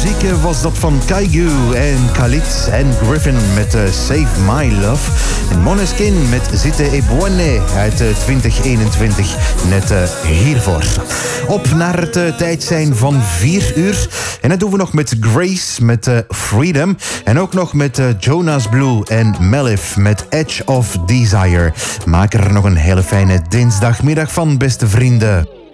muziek was dat van Kaiju en Khalid en Griffin met Save My Love. En Måneskin met Zitte e Buone uit 2021, net hiervoor. Op naar het tijd zijn van 4 uur. En dat doen we nog met Grace met Freedom. En ook nog met Jonas Blue en Melif met Edge of Desire. Maak er nog een hele fijne dinsdagmiddag van, beste vrienden.